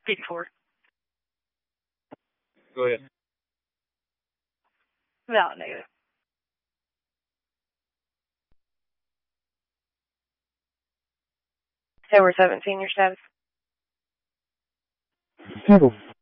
54. Go ahead. No, negative. October 17, your status? Handle.